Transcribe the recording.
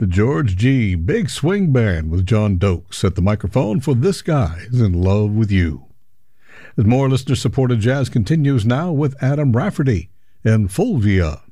The George G. Big Swing Band with John Dokes at the microphone for This Guy's in Love with You. As more listener-supported jazz continues now with Adam Rafferty and Fulvia.